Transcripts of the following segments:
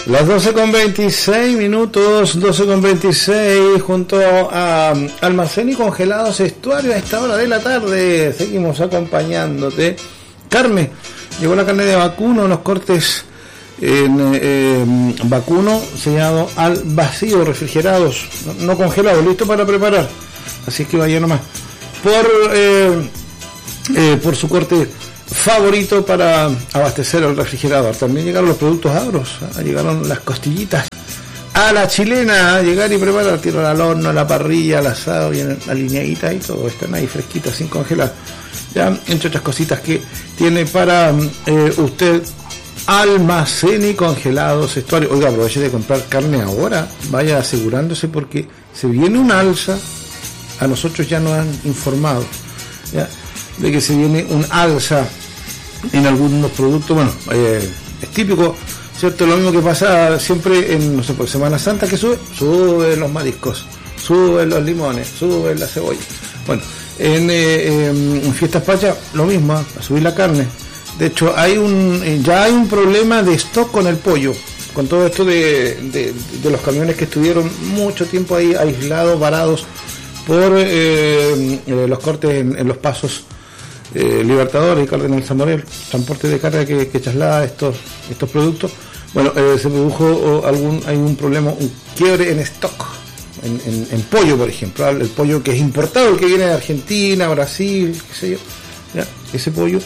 Las 12:26, 12:26, junto a Almacén y Congelados Estuario a esta hora de la tarde. Seguimos acompañándote. Carne, llegó la carne de vacuno, los cortes en vacuno sellado al vacío, refrigerados, no congelados, listo para preparar. Así es que vaya nomás por su corte favorito para abastecer el refrigerador. También llegaron los productos agros, llegaron las costillitas a la chilena, llegar y preparar, tiro al horno, a la parrilla, al asado, vienen alineaditas y todo, están ahí fresquitas, sin congelar, ya, entre otras cositas que tiene para usted Almacén y Congelados Estuario. Oiga, aproveche de comprar carne ahora, vaya asegurándose porque se viene un alza, a nosotros ya nos han informado, ya, de que se viene un alza en algunos productos. Bueno, es típico, ¿cierto? Lo mismo que pasa siempre en, no sé, por Semana Santa, que suben los mariscos, suben los limones, suben la cebolla. Bueno, en Fiestas Patrias lo mismo, a subir la carne. De hecho, ya hay un problema de stock con el pollo, con todo esto de los camiones que estuvieron mucho tiempo ahí aislados, varados por los cortes en los pasos Libertadores y Cardenal San Morel, transporte de carga que traslada estos productos. Bueno, se produjo hay un problema, un quiebre en stock en pollo, por ejemplo, el pollo que es importado, el que viene de Argentina, Brasil, qué sé yo, ¿ya? Ese pollo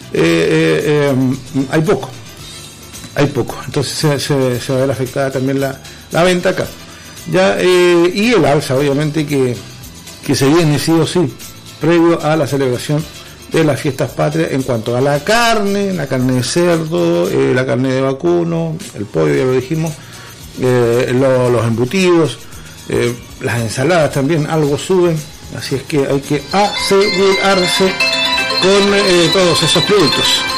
hay poco, entonces se va a ver afectada también la venta acá, ya, y el alza obviamente que se viene sí o sí previo a la celebración de las Fiestas Patrias en cuanto a la carne de cerdo, la carne de vacuno, el pollo, ya lo dijimos, los embutidos, las ensaladas también algo suben, así es que hay que asegurarse con todos esos productos.